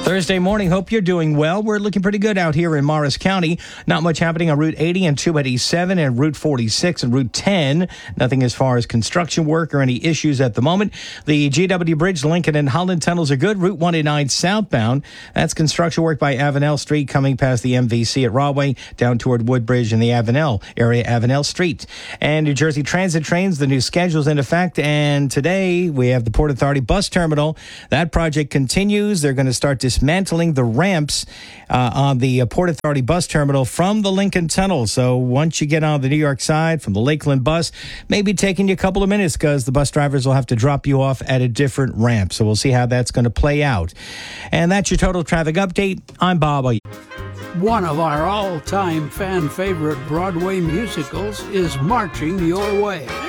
Thursday morning. Hope you're doing well. We're looking pretty good out here in Morris County. Not much happening on Route 80 and 287 and Route 46 and Route 10. Nothing as far as construction work or any issues at the moment. The GW Bridge, Lincoln, and Holland tunnels are good. Route 189 southbound. That's construction work by Avenel Street coming past the MVC at Rahway down toward Woodbridge in the Avenel area, Avenel Street. And New Jersey Transit trains, the new schedule's in effect. And today we have the Port Authority bus terminal. That project continues. They're going to start dismantling the ramps on the Port Authority bus terminal from the Lincoln Tunnel. So once you get on the New York side from the Lakeland bus, maybe taking you a couple of minutes because the bus drivers will have to drop you off at a different ramp. So we'll see how that's going to play out. And that's your total traffic update. I'm Bob. One of our all-time fan favorite Broadway musicals is marching your way.